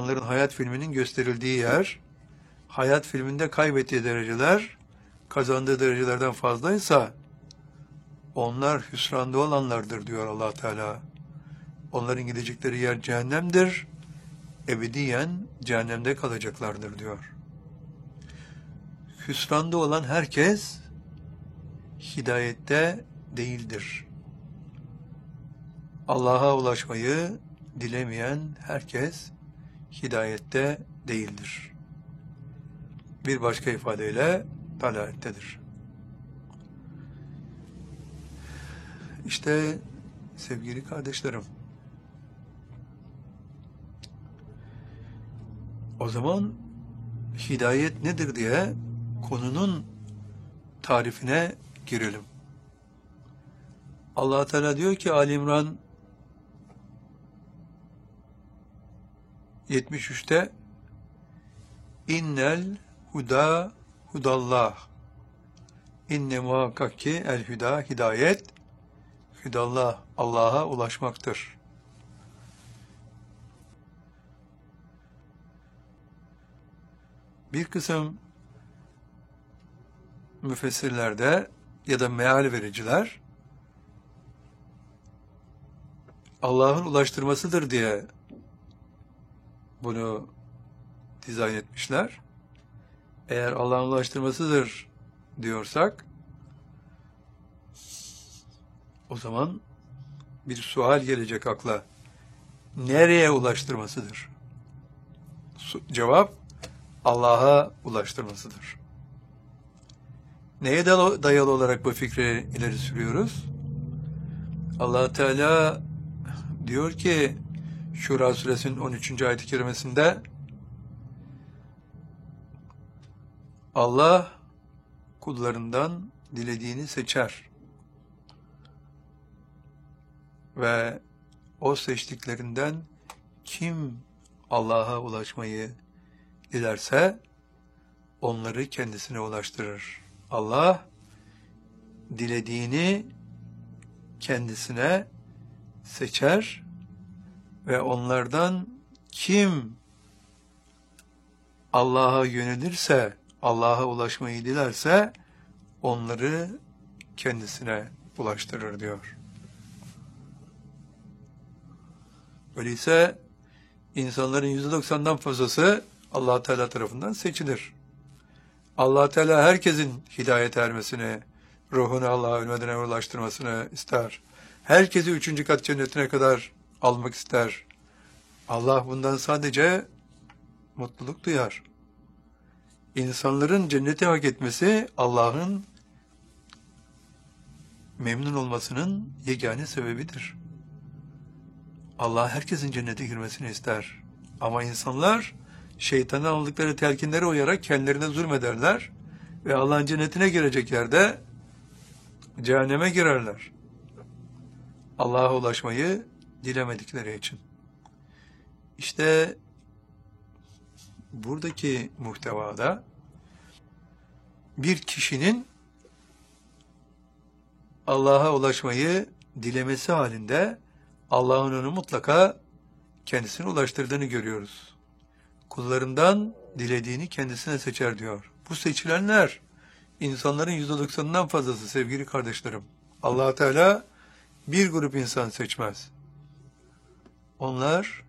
insanların hayat filminin gösterildiği yer, hayat filminde kaybettiği dereceler, kazandığı derecelerden fazlaysa, onlar hüsranda olanlardır diyor Allah Teala. Onların gidecekleri yer cehennemdir, ebediyen cehennemde kalacaklardır diyor. Hüsranda olan herkes hidayette değildir. Allah'a ulaşmayı dilemeyen herkes hidayette değildir. Bir başka ifadeyle dalalettedir. İşte sevgili kardeşlerim, o zaman hidayet nedir diye konunun tarifine girelim. Allah Teala diyor ki Ali İmran 73'te İnnel huda hudallah. İnne muhakkak ki el huda hidayet, hudallah Allah'a ulaşmaktır. Bir kısım müfessirlerde ya da meal vericiler Allah'ın ulaştırmasıdır diye bunu dizayn etmişler. Eğer Allah'ın ulaştırmasıdır diyorsak, o zaman bir sual gelecek akla. Nereye ulaştırmasıdır? Cevap, Allah'a ulaştırmasıdır. Neye dayalı olarak bu fikri ileri sürüyoruz? Allah Teala diyor ki Şura suresinin 13. ayet-i kerimesinde Allah kullarından dilediğini seçer ve o seçtiklerinden kim Allah'a ulaşmayı dilerse onları kendisine ulaştırır. Allah dilediğini kendisine seçer ve onlardan kim Allah'a yönelirse, Allah'a ulaşmayı dilerse onları kendisine ulaştırır diyor. Öyleyse insanların %90'dan fazlası Allah Teala tarafından seçilir. Allah Teala herkesin hidayete ermesini, ruhunu Allah'a ölmeden evvel ulaştırmasını ister. Herkesi 3. kat cennetine kadar almak ister. Allah bundan sadece mutluluk duyar. İnsanların cenneti hak etmesi Allah'ın memnun olmasının yegane sebebidir. Allah herkesin cennete girmesini ister. Ama insanlar şeytanın aldıkları telkinlere uyarak kendilerine zulmederler ve Allah'ın cennetine girecek yerde cehenneme girerler. Allah'a ulaşmayı dilemedikleri için. İşte buradaki muhtevada bir kişinin Allah'a ulaşmayı dilemesi halinde Allah'ın onu mutlaka kendisine ulaştırdığını görüyoruz. Kullarından dilediğini kendisine seçer diyor. Bu seçilenler insanların %90'ından fazlası sevgili kardeşlerim. Allah Teala bir grup insan seçmez. Onlar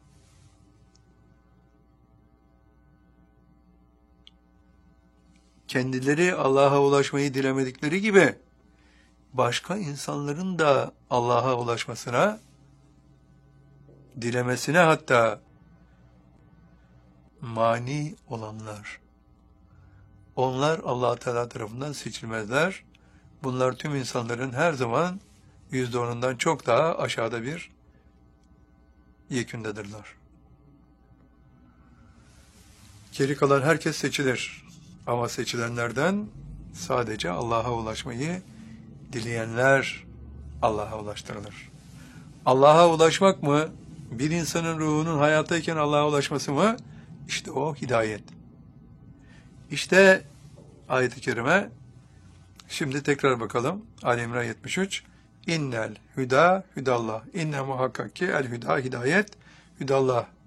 kendileri Allah'a ulaşmayı dilemedikleri gibi başka insanların da Allah'a ulaşmasına, dilemesine hatta mani olanlar. Onlar Allah Teala tarafından seçilmezler. Bunlar tüm insanların her zaman %10'undan çok daha aşağıda bir yekündedirler. Geri kalan herkes seçilir. Ama seçilenlerden sadece Allah'a ulaşmayı dileyenler Allah'a ulaştırılır. Allah'a ulaşmak mı? Bir insanın ruhunun hayattayken Allah'a ulaşması mı? İşte o hidayet. İşte ayet-i kerime. Şimdi tekrar bakalım. Ali İmran 73. İnnel hüda hüdallah. İnne muhakkak ki el hüda hidayet hüdallah.